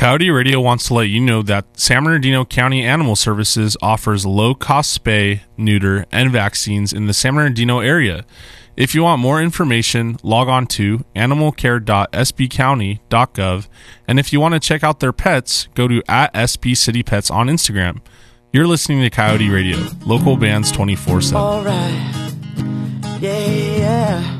Coyote Radio wants to let you know that San Bernardino County Animal Services offers low-cost spay, neuter, and vaccines in the San Bernardino area. If you want more information, log on to animalcare.sbcounty.gov, and if you want to check out their pets, go to @SBCityPets on Instagram. You're listening to Coyote Radio, local bands 24/7. All right. Yeah.